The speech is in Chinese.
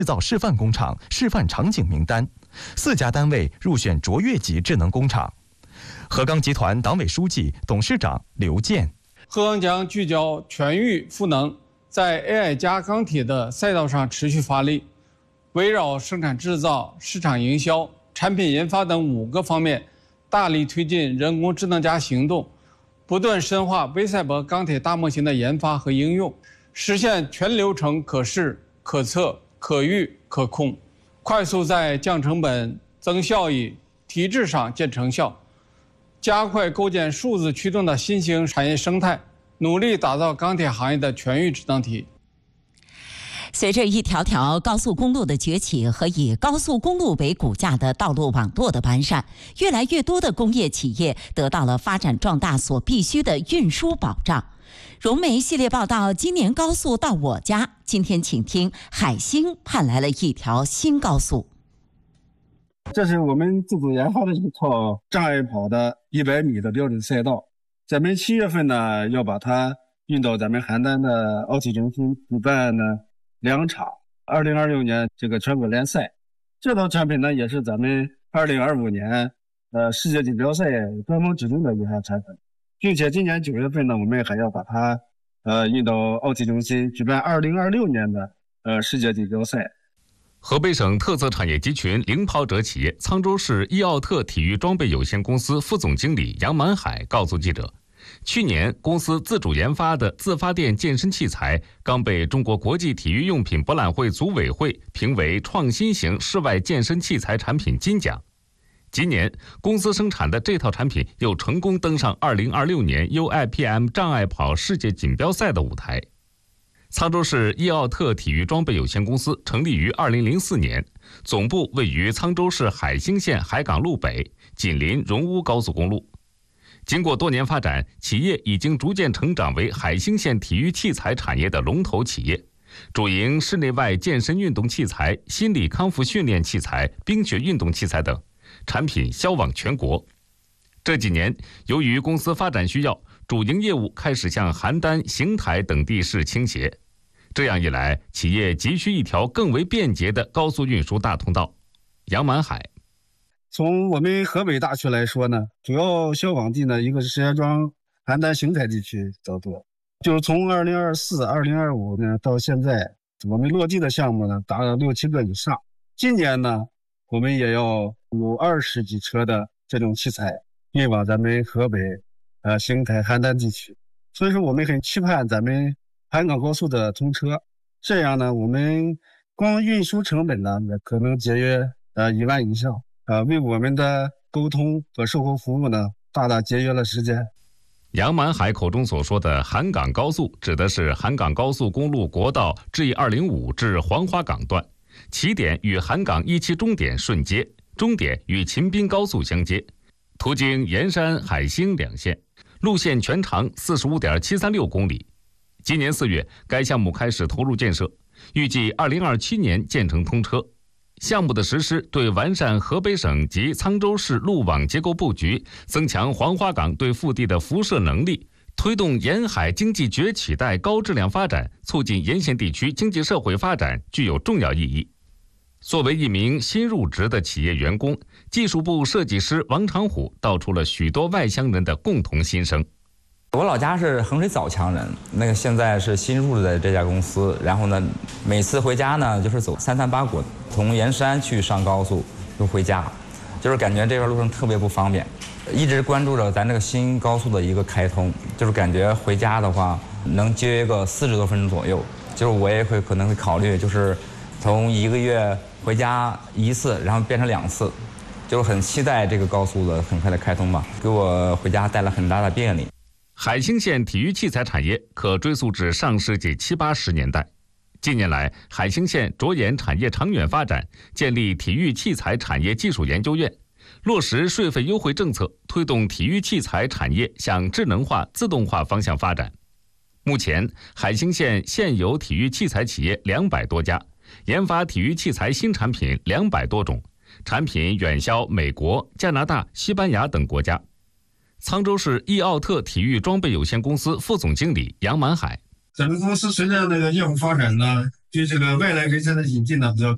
制造示范工厂示范场景名单，4家单位入选卓越级智能工厂。鹤岗集团党委书记、董事长刘健。 鹤岗将聚焦全域赋能，在 AI 加钢铁的赛道上持续发力，围绕生产制造、市场营销、产品研发等5个方面，大力推进人工智能加行动，不断深化微赛博钢铁大模型的研发和应用，实现全流程可视、可测、可预、可控，快速在降成本、增效益、提质上见成效，加快构建数字驱动的新型产业生态，努力打造钢铁行业的全域智能体。 随着一条条高速公路的崛起和以高速公路为骨架的道路网络的完善，越来越多的工业企业得到了发展壮大所必须的运输保障。融媒系列报道，今年高速到我家。今天请听海星盼来了一条新高速。 这是我们自主研发的一套障碍跑的100米的标准赛道，咱们7月份呢要把它运到咱们邯郸的奥体中心举办呢2场2026年这个全国联赛。这套产品呢也是咱们2025年世界锦标赛官方指定的一项产品，并且今年9月份呢我们还要把它运到奥体中心举办2026年的世界锦标赛。 河北省特色产业集群领跑者企业沧州市易奥特体育装备有限公司副总经理杨满海告诉记者，去年公司自主研发的自发电健身器材刚被中国国际体育用品博览会组委会评为创新型室外健身器材产品金奖。今年公司生产的这套产品又成功登上2026年 UIPM 障碍跑世界锦标赛的舞台。沧州市易奥特体育装备有限公司成立于2004年，总部位于沧州市海兴县海港路北，紧邻荣乌高速公路。经过多年发展，企业已经逐渐成长为海兴县体育器材产业的龙头企业，主营室内外健身运动器材、心理康复训练器材、冰雪运动器材等，产品销往全国。这几年，由于公司发展需要，主营业务开始向邯郸、邢台等地市倾斜。这样一来，企业急需一条更为便捷的高速运输大通道。杨满海， 从我们河北大区来说呢，主要销往地呢，一个是石家庄、邯郸、邢台地区较多。就是从2024、2025呢到现在，我们落地的项目呢达到6、7个以上。今年呢，我们也要有20几车的这种器材运往咱们河北、邢台、邯郸地区。所以说，我们很期盼咱们汉港高速的通车，这样呢，我们光运输成本呢也可能节约1万以上，为我们的沟通和售后服务呢大大节约了时间。 杨满海口中所说的韩港高速，指的是韩港高速公路国道 G205 至黄花岗段，起点与韩港17终点顺接，终点与秦滨高速相接，途经盐山、海兴2县，路线全长 45.736 公里。今年4月，该项目开始投入建设，预计2027年建成通车。项目的实施对完善河北省及沧州市路网结构布局，增强黄花岗对腹地的辐射能力，推动沿海经济崛起带高质量发展，促进沿线地区经济社会发展，具有重要意义。作为一名新入职的企业员工，技术部设计师王长虎道出了许多外乡人的共同心声。 我老家是衡水枣强人，现在是新入的这家公司，然后呢，每次回家呢就是走338国，从盐山去上高速又回家，就是感觉这段路上特别不方便。一直关注着咱这个新高速的一个开通，就是感觉回家的话能节约个40多分钟左右，就是我也可能会考虑，就是从1个月回家1次，然后变成2次，就是很期待这个高速的很快的开通吧，给我回家带来很大的便利。 海兴县体育器材产业可追溯至上世纪70、80年代。近年来，海兴县着眼产业长远发展，建立体育器材产业技术研究院，落实税费优惠政策，推动体育器材产业向智能化、自动化方向发展。目前，海兴县现有体育器材企业200多家，研发体育器材新产品200多种，产品远销美国、加拿大、西班牙等国家。沧州市易奥特体育装备有限公司副总经理杨满海， 咱们公司随着业务发展呢，对这个外来人才的引进呢比较